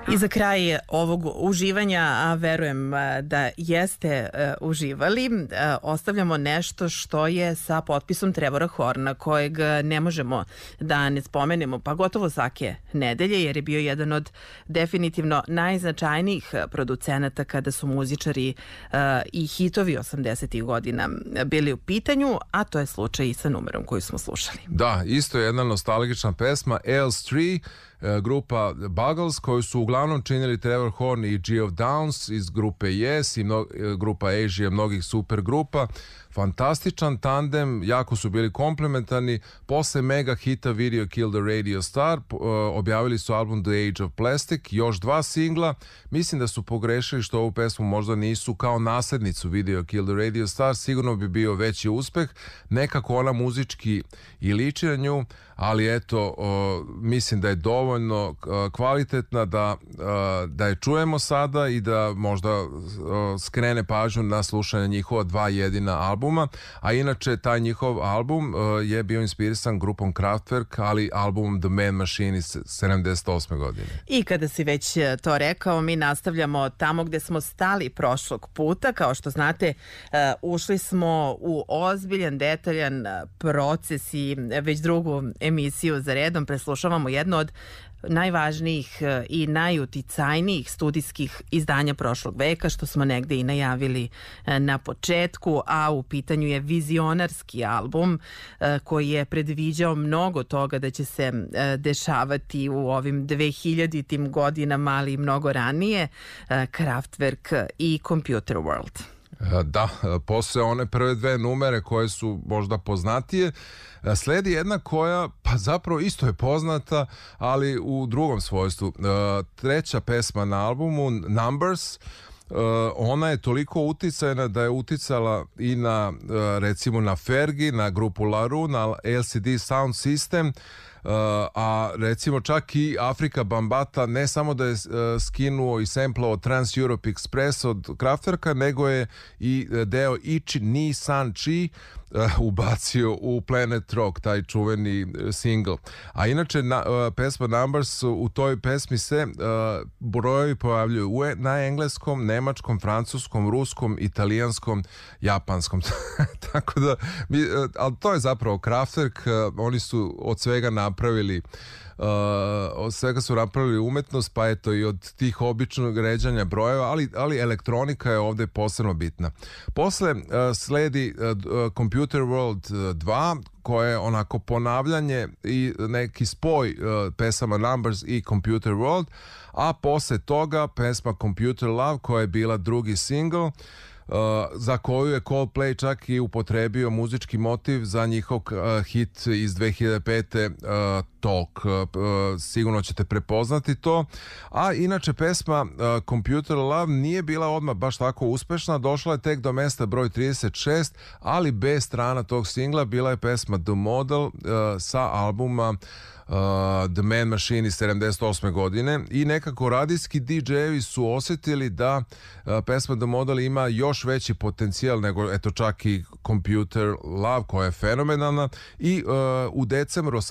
I za kraj ovog uživanja, a verujem da jeste uživali, ostavljamo nešto što je sa potpisom Trevora Horna, kojeg ne možemo da ne spomenemo pa gotovo svake nedelje, jer je bio jedan od definitivno najznačajnijih producenata kada su muzičari i hitovi 80-ih godina bili u pitanju, a to je slučaj i sa numerom koju smo slušali. Da, isto je jedna nostalgična pesma, Els3, grupa Buggles, koju su uglavnom činili Trevor Horn i Geoff Downes iz grupe Yes i grupa Asia, mnogih super grupa. Fantastičan tandem, jako su bili komplementarni. Posle mega hita Video Killed the Radio Star objavili su album The Age of Plastic, još 2 singla. Mislim da su pogrešili što ovu pesmu možda nisu kao naslednicu Video Killed the Radio Star, sigurno bi bio veći uspeh. Nekako ona muzički i liči na nju, ali eto, mislim da je dovoljno kvalitetna da je čujemo sada i da možda skrene pažnju na slušanje njihova 2 jedina albuma, a inače taj njihov album je bio inspirisan grupom Kraftwerk, ali albumom The Man Machine iz 78. godine. I kada si već to rekao, mi nastavljamo tamo gde smo stali prošlog puta. Kao što znate, ušli smo u ozbiljan, detaljan proces i već drugu emisiju za redom preslušavamo jedno od najvažnijih i najuticajnijih studijskih izdanja prošlog veka, što smo negde i najavili na početku, a u pitanju je vizionarski album koji je predviđao mnogo toga da će se dešavati u ovim 2000-tim godinama, ali i mnogo ranije, Kraftwerk i Computer World. Da, posle one prve 2 numere koje su možda poznatije, sledi jedna koja pa zapravo isto je poznata, ali u drugom svojstvu. 3. pesma na albumu, Numbers, ona je toliko uticajna da je uticala i na, recimo, na Fergie, na grupu La Rue, na LCD Sound System, a recimo čak i Afrika Bambata ne samo da je skinuo i samplao Trans Europe Express od Kraftwerka, nego je i deo Ichi Ni San Chi ubacio u Planet Rock, taj čuveni single. A inače pesma Numbers, u toj pesmi se brojevi pojavljuju na engleskom, nemačkom, francuskom, ruskom, italijanskom, japanskom. Tako da, ali to je zapravo Kraftwerk, oni su od svega napravili od svega su napravili umetnost, pa eto i od tih običnog ređanja brojeva, ali elektronika je ovde posebno bitna. Posle sledi Computer World 2, koje je onako ponavljanje i neki spoj pesama Numbers i Computer World, a posle toga pesma Computer Love, koja je bila drugi single, za koju je Coldplay čak i upotrebio muzički motiv za njihov hit iz 2005. Talk. Sigurno ćete prepoznati to. A inače pesma Computer Love nije bila odmah baš tako uspešna, došla je tek do mesta broj 36, ali B strana tog singla bila je pesma The Model sa albuma The Man Machine iz 78. godine i nekako radijski DJ-evi su osjetili da pesma The Model ima još veći potencijal nego eto čak i Computer Love, koja je fenomenalna, i u decembru